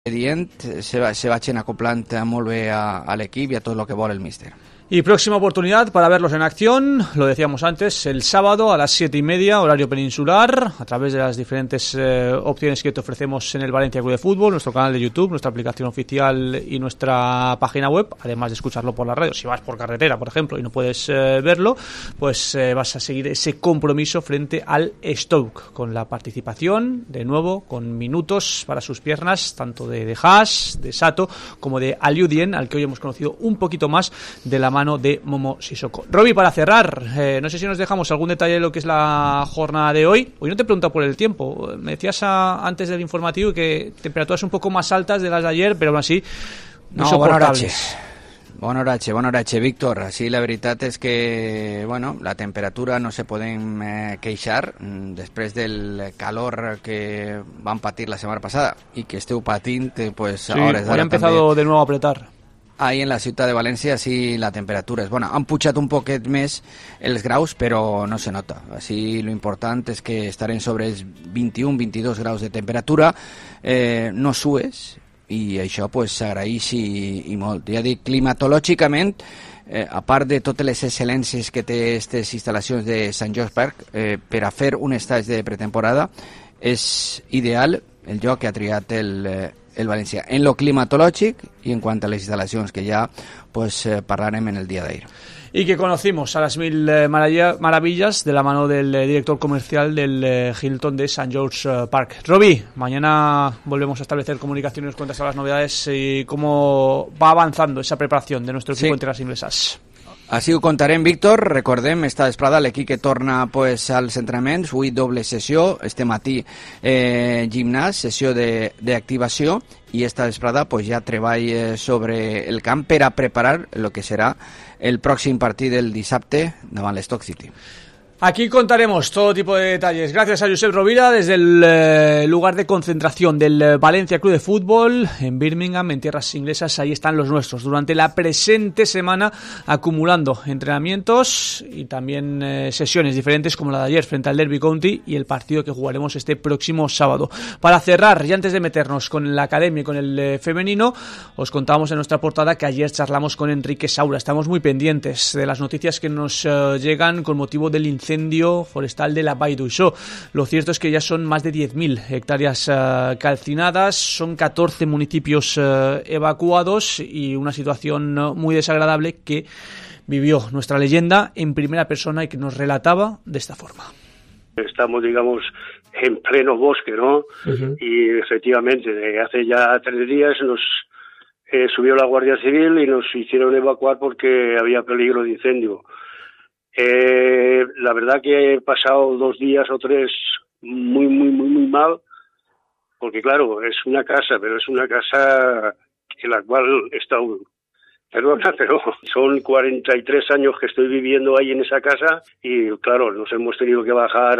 se vagin acoplant molt bé a l'equip i a tot el que vol el míster. Y próxima oportunidad para verlos en acción, lo decíamos antes, el sábado a las 7:30, horario peninsular, a través de las diferentes opciones que te ofrecemos en el Valencia Club de Fútbol, nuestro canal de YouTube, nuestra aplicación oficial y nuestra página web, además de escucharlo por la radio. Si vas por carretera, por ejemplo, y no puedes verlo, pues vas a seguir ese compromiso frente al Stoke, con la participación, de nuevo, con minutos para sus piernas, tanto de Haas, de Sato, como de Aliou Dieng, al que hoy hemos conocido un poquito más de la mano de Momo Sissoko. Roby, para cerrar, no sé si nos dejamos algún detalle de lo que es la jornada de hoy. Hoy no te he preguntado por el tiempo. Me decías antes del informativo que temperaturas un poco más altas de las de ayer, pero aún así muy soportables. Bon horatge, Víctor. Sí, la veritat és que, bueno, la temperatura no se podem queixar després del calor que van patir la setmana passada i que esteu patint, pues, sí, a hores d'ara. Hoy ha empezado també de nuevo a apretar. Ahí en la ciutat de València sí la temperatura és bona. Han pujat un poquet més els graus, però no se nota. Així lo important és que estarem sobre els 21-22 graus de temperatura, no sues, i això pues s'agraeix i molt. Ja dic, climatològicament, a part de totes les excel·lències que té aquestes instal·lacions de Sant George Park, per a fer un estatge de pretemporada, és ideal el lloc que ha triat el Valencia, en lo climatològic y en cuanto a las instalaciones que ya pues parlarem en el día de ayer. Y que conocimos a las mil maravillas de la mano del director comercial del Hilton de St. George Park. Roby, mañana volvemos a establecer comunicación y nos cuentas las novedades y cómo va avanzando esa preparación de nuestro equipo en tierras inglesas. Així ho contarem, Víctor. Recordem, esta vesprada l'equip que torna pues, als entrenaments, avui doble sessió, este matí gimnàs, sessió d'activació, i esta vesprada pues, ja treball sobre el camp per a preparar el que serà el pròxim partit del dissabte davant l'Stoke City. Aquí contaremos todo tipo de detalles. Gracias a Josep Rovira desde el lugar de concentración del Valencia Club de Fútbol en Birmingham, en tierras inglesas. Ahí están los nuestros durante la presente semana, acumulando entrenamientos y también sesiones diferentes como la de ayer frente al Derby County y el partido que jugaremos este próximo sábado. Para cerrar, y antes de meternos con la academia y con el femenino, os contábamos en nuestra portada que ayer charlamos con Enrique Saura. Estamos muy pendientes de las noticias que nos llegan con motivo del incendio forestal de la Vall d'Uixó. Lo cierto es que ya son más de 10.000 hectáreas calcinadas, son 14 municipios evacuados y una situación muy desagradable que vivió nuestra leyenda en primera persona y que nos relataba de esta forma. Estamos, digamos, en pleno bosque, ¿no? Uh-huh. Y efectivamente, hace ya 3 días nos subió la Guardia Civil y nos hicieron evacuar porque había peligro de incendio. La verdad que he pasado 2 días o 3 muy mal, porque claro, es una casa, pero es una casa en la cual he estado, perdona, pero son 43 años que estoy viviendo ahí en esa casa y claro, nos hemos tenido que bajar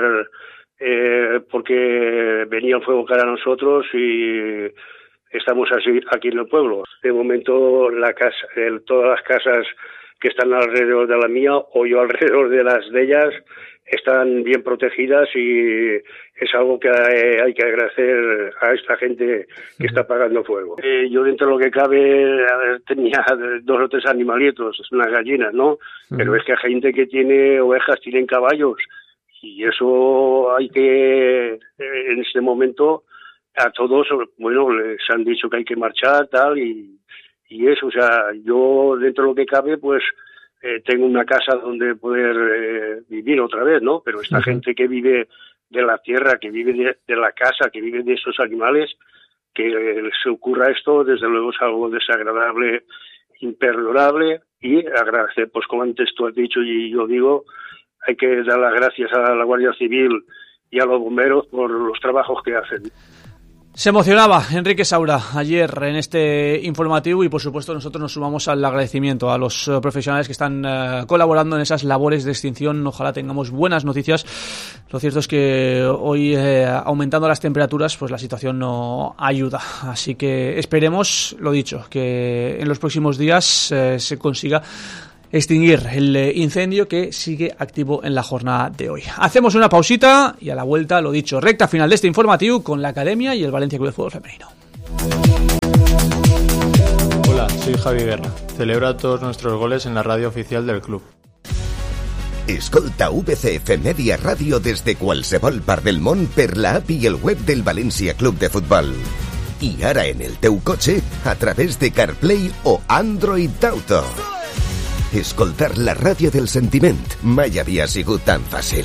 porque venía el fuego cara a nosotros y estamos así aquí en el pueblo. De momento la casa, todas las casas que están alrededor de la mía o yo alrededor de las de ellas están bien protegidas y es algo que hay que agradecer a esta gente que está apagando fuego. Yo dentro de lo que cabe tenía 2 o 3 animalitos, unas gallinas, ¿no? Pero es que hay gente que tiene ovejas, tienen caballos y eso hay que, en este momento, a todos, bueno, les han dicho que hay que marchar, tal, y eso, o sea, yo dentro de lo que cabe, pues tengo una casa donde poder vivir otra vez, ¿no? Pero esta gente que vive de la tierra, que vive de la casa, que vive de esos animales, que se ocurra esto, desde luego es algo desagradable, imperdonable, y agradecer, pues como antes tú has dicho y yo digo, hay que dar las gracias a la Guardia Civil y a los bomberos por los trabajos que hacen. Se emocionaba Enrique Saura ayer en este informativo y por supuesto nosotros nos sumamos al agradecimiento a los profesionales que están colaborando en esas labores de extinción. Ojalá tengamos buenas noticias. Lo cierto es que hoy aumentando las temperaturas pues la situación no ayuda, así que esperemos, lo dicho, que en los próximos días se consiga extinguir el incendio que sigue activo en la jornada de hoy. Hacemos una pausita y a la vuelta, lo dicho, recta final de este informativo con la Academia y el Valencia Club de Fútbol Femenino. Hola, soy Javi Guerra. Celebra todos nuestros goles en la radio oficial del club. Escolta VCF Media Radio des de qualsevol part del món per la app i el web del València Club de Futbol. I ara en el teu cotxe a través de CarPlay o Android Auto. Escoltar la ràdio del sentiment mai havia sigut tan fàcil.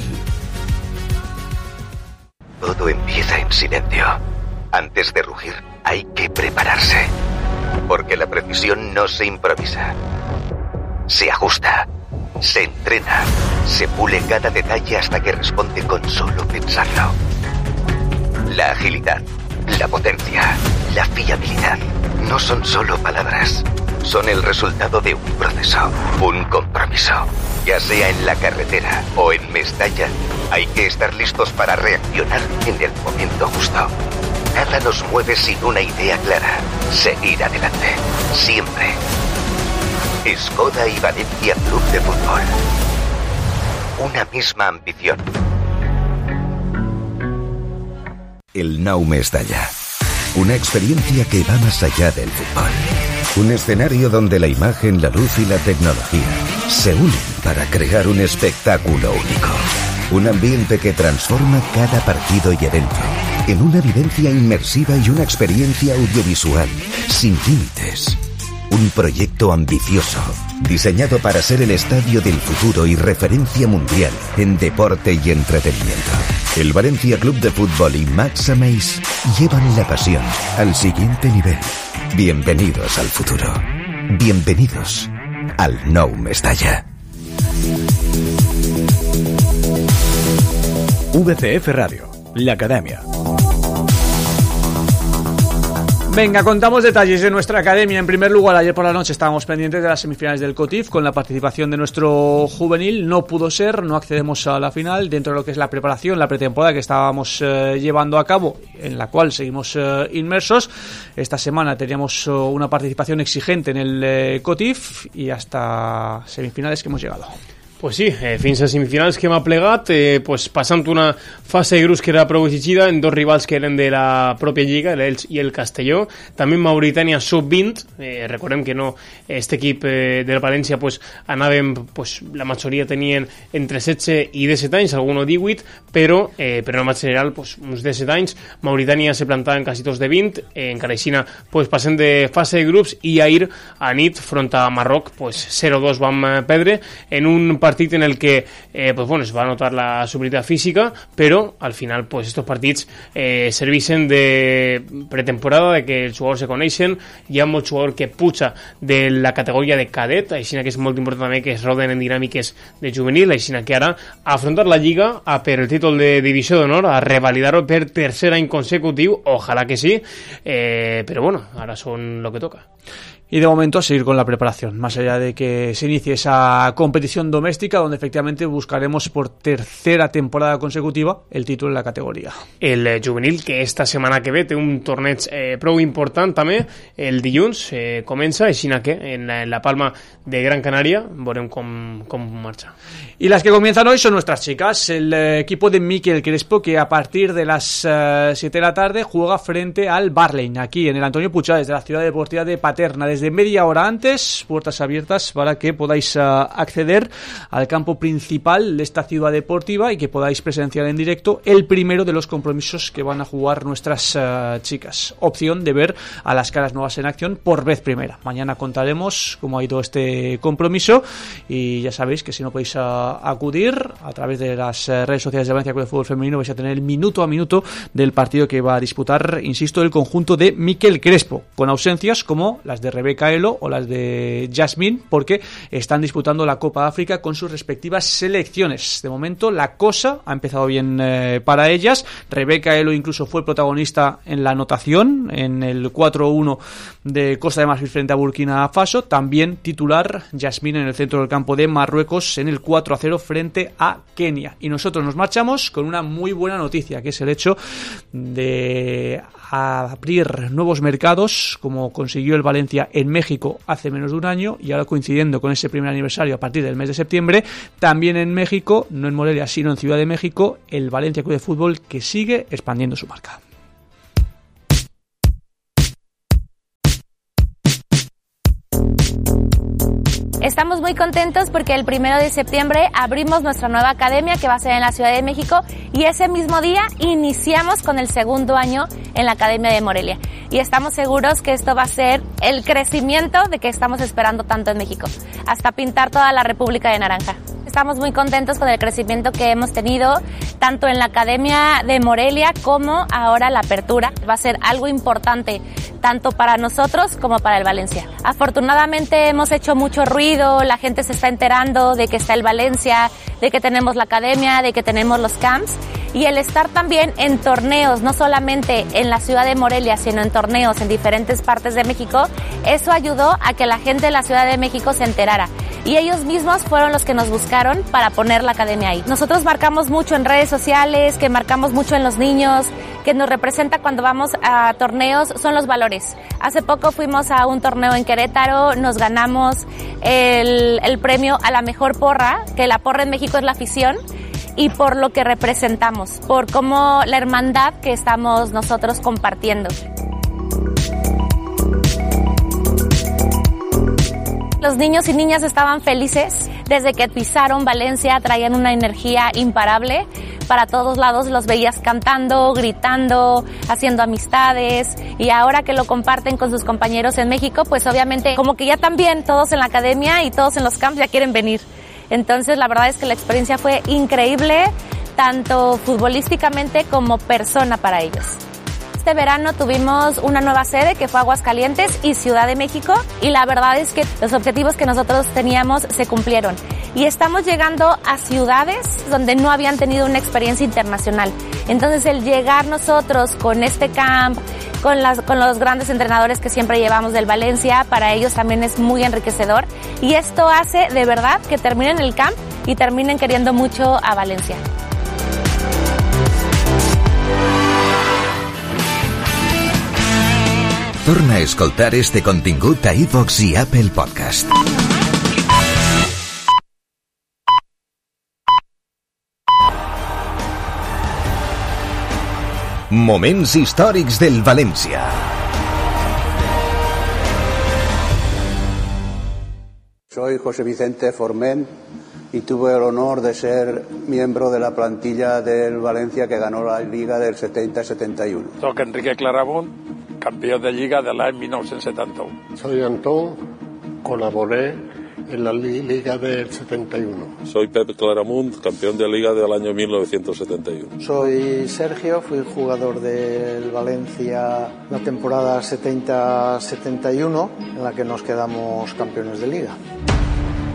Todo empieza en silencio. Antes de rugir, hay que prepararse. Porque la precisión no se improvisa. Se ajusta, se entrena, se pule cada detalle hasta que responde con solo pensarlo. La agilidad, la potencia, la fiabilidad no son solo palabras. Son el resultado de un proceso, un compromiso. Ya sea en la carretera o en Mestalla, hay que estar listos para reaccionar en el momento justo. Nada nos mueve sin una idea clara. Seguir adelante. Siempre. Skoda y Valencia Club de Fútbol. Una misma ambición. El Nou Mestalla. Una experiencia que va más allá del fútbol. Un escenario donde la imagen, la luz y la tecnología se unen para crear un espectáculo único. Un ambiente que transforma cada partido y evento en una vivencia inmersiva y una experiencia audiovisual sin límites. Un proyecto ambicioso, diseñado para ser el estadio del futuro y referencia mundial en deporte y entretenimiento. El Valencia Club de Fútbol y Max Ameis llevan la pasión al siguiente nivel. Bienvenidos al futuro. Bienvenidos al Nou Mestalla. VCF Radio, la Academia. Venga, contamos detalles de nuestra academia. En primer lugar, ayer por la noche estábamos pendientes de las semifinales del COTIF con la participación de nuestro juvenil. No pudo ser, no accedemos a la final dentro de lo que es la preparación, la pretemporada que estábamos llevando a cabo, en la cual seguimos inmersos. Esta semana teníamos una participación exigente en el COTIF i hasta semifinales que hemos llegado. Pues sí, fins a semifinals que hem plegat, pues passant una fase de grups que era prou exigida en dos rivals que eren de la pròpia Lliga, l'Elx i el Castelló. També Mauritània sub-20, recordem que no, este equip del València pues, anàvem, pues, la majoria tenien entre 16 i 17 anys, alguno 18, però en el match general pues, uns 17 anys. Mauritània se plantava en quasi tots de 20, encara aixina pues, passem de fase de grups i ahir a nit front a Marroc pues, 0-2 vam perdre en un partit en el que pues bueno, es va notar la superioritat física, però al final pues, estos partits servixen de pretemporada, de que els jugadors se coneixen. Hi ha molt jugador que puja de la categoria de cadet, així que és molt important també que es roden en dinàmiques de juvenil, així que ara afrontar la Lliga a per el títol de Divisió d'Honor, a revalidar-ho per tercer any consecutiu, ojalà que sí, però bueno, ara són lo que toca. Y de momento a seguir con la preparación, más allá de que se inicie esa competición doméstica donde efectivamente buscaremos por tercera temporada consecutiva el título en la categoría. El juvenil, que esta setmana que ve té un torneig prou important també, el dilluns comença, així que en la Palma de Gran Canaria veurem com marxa. Y las que comienzan hoy son nuestras chicas, el equipo de Mikel Crespo, que a partir de las 7 de la tarde juega frente al Barley, aquí en el Antonio Puig, desde la ciudad deportiva de Paterna, desde media hora antes, puertas abiertas para que podáis acceder al campo principal de esta ciudad deportiva y que podáis presenciar en directo el primero de los compromisos que van a jugar nuestras chicas. Opción de ver a las caras nuevas en acción por vez primera. Mañana contaremos cómo ha ido este compromiso y ya sabéis que si no podéis acudir a través de las redes sociales de Valencia Club de Fútbol Femenino vais a tener el minuto a minuto del partido que va a disputar, insisto, el conjunto de Mikel Crespo, con ausencias como las de Rebeca Elo o las de Jasmine, porque están disputando la Copa África con sus respectivas selecciones. De momento la cosa ha empezado bien para ellas. Rebeca Elo incluso fue protagonista en la anotación en el 4-1 de Costa de Marfil frente a Burkina Faso, también titular Jasmine en el centro del campo de Marruecos en el 4-0 frente a Kenia. Y nosotros nos marchamos con una muy buena noticia, que es el hecho de abrir nuevos mercados, como consiguió el Valencia en México hace menos de un año, y ahora coincidiendo con ese primer aniversario a partir del mes de septiembre, también en México, no en Morelia sino en Ciudad de México, el Valencia Club de Fútbol, que sigue expandiendo su marca. Estamos muy contentos porque el 1 de septiembre abrimos nuestra nueva academia que va a ser en la Ciudad de México y ese mismo día iniciamos con el segundo año en la Academia de Morelia. Y estamos seguros que esto va a ser el crecimiento de que estamos esperando tanto en México, hasta pintar toda la República de naranja. Estamos muy contentos con el crecimiento que hemos tenido, tanto en la Academia de Morelia como ahora la apertura. Va a ser algo importante, tanto para nosotros como para el Valencia. Afortunadamente hemos hecho mucho ruido, la gente se está enterando de que está el Valencia, de que tenemos la Academia, de que tenemos los camps. Y el estar también en torneos, no solamente en la ciudad de Morelia, sino en torneos en diferentes partes de México, eso ayudó a que la gente de la Ciudad de México se enterara. Y ellos mismos fueron los que nos buscaron para poner la academia ahí. Nosotros marcamos mucho en redes sociales, que marcamos mucho en los niños, que nos representa cuando vamos a torneos, son los valores. Hace poco fuimos a un torneo en Querétaro, nos ganamos el premio a la mejor porra, que la porra en México es la afición, y por lo que representamos, por cómo la hermandad que estamos nosotros compartiendo. Los niños y niñas estaban felices. Desde que pisaron Valencia traían una energía imparable. Para todos lados los veías cantando, gritando, haciendo amistades. Y ahora que lo comparten con sus compañeros en México, pues obviamente como que ya también todos en la academia y todos en los camps ya quieren venir. Entonces la verdad es que la experiencia fue increíble, tanto futbolísticamente como persona para ellos. Este verano tuvimos una nueva sede que fue Aguascalientes y Ciudad de México y la verdad es que los objetivos que nosotros teníamos se cumplieron y estamos llegando a ciudades donde no habían tenido una experiencia internacional. Entonces el llegar nosotros con este camp, con los grandes entrenadores que siempre llevamos del Valencia, para ellos también es muy enriquecedor y esto hace de verdad que terminen el camp y terminen queriendo mucho a Valencia. Torna a escoltar este contingut a iVox i Apple Podcast. Moments històrics del València. Soy José Vicente Forment y tuve el honor de ser miembro de la plantilla del Valencia que ganó la Liga del 70-71. Soy Enrique Claramunt, campeón de Liga del año 1971. Soy Antón, colaboré en la Liga del 71. Soy Pep Claramunt, campeón de Liga del año 1971. Soy Sergio, fui jugador del Valencia la temporada 70-71, en la que nos quedamos campeones de Liga.